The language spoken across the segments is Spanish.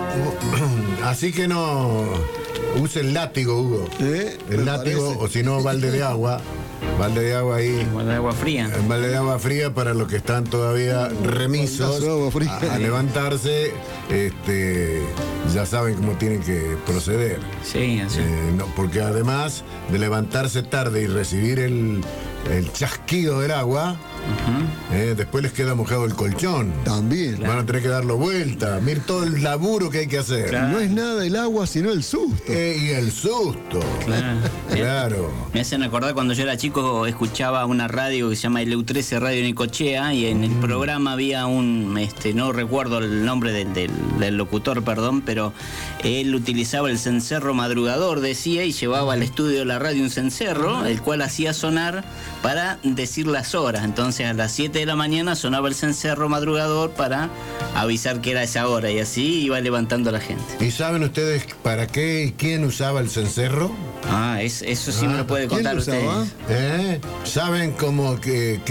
Así que no use el látigo, Hugo. El látigo, parece. o si no, balde de agua. Balde de agua ahí. Balde de agua fría. Balde de agua fría para los que están todavía remisos baldazo de agua fría. a levantarse. Ya saben cómo tienen que proceder. Sí, así. No, porque además de levantarse tarde y recibir el chasquido del agua, después les queda mojado el colchón. También. Van a tener que darlo vuelta. Miren todo el laburo que hay que hacer. Claro. No es nada el agua, sino el susto. Y el susto. Claro. Claro. Me hacen acordar cuando yo era chico, escuchaba una radio que se llama LU13 Radio Necochea, y en el programa había un, no recuerdo el nombre del locutor, perdón, pero él utilizaba el cencerro madrugador, decía, y llevaba al estudio de la radio un cencerro, el cual hacía sonar para decir las horas. Entonces a las 7 de la mañana sonaba el cencerro madrugador para avisar que era esa hora, y así iba levantando a la gente. ¿Y saben ustedes para qué y quién usaba el cencerro? Eso sí me lo puede ¿quién contar lo usaba? ustedes. ¿Saben cómo que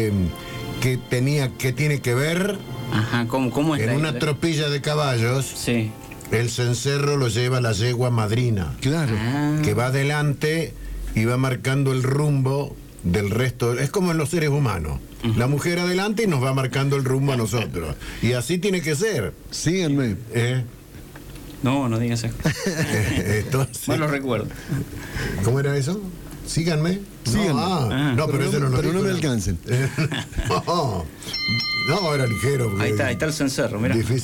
tiene que ver? Ajá, ¿cómo es En la una tropilla de caballos, Sí. el cencerro lo lleva la yegua madrina, Claro. que va adelante y va marcando el rumbo del resto. Es como en los seres humanos. La mujer adelante y nos va marcando el rumbo a nosotros. Y así tiene que ser. Síganme. No digas eso. Entonces, No lo recuerdo. ¿cómo era eso? Síganme. Síganme. No, pero ese no lo pero no dijo, me alcancen. No, era ligero. porque Ahí está el cencerro, mira. difícil.